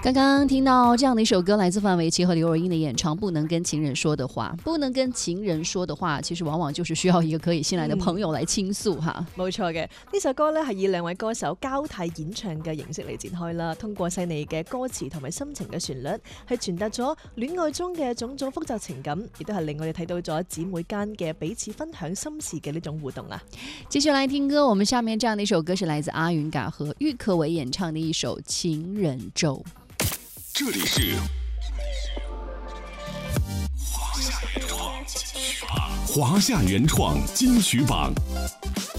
刚刚听到这样的一首歌，来自范玮琪和刘若英的演唱《不能跟情人说的话》。不能跟情人說的話，其實往往就是需要一個可以信賴的朋友來傾訴哈。 冇錯嘅，呢首歌咧係以兩位歌手交替演唱嘅形式嚟展開啦。通過細膩嘅歌詞同埋深情嘅旋律，係傳達咗戀愛中嘅種種複雜情感，亦都係令我哋睇到咗姊妹間嘅彼此分享心事嘅呢種互動啊。 繼續來聽歌，我們下面這樣的一首歌是來自阿雲嘎和郁可唯演唱的一首《情人咒》。 這裡是華夏原創金曲榜。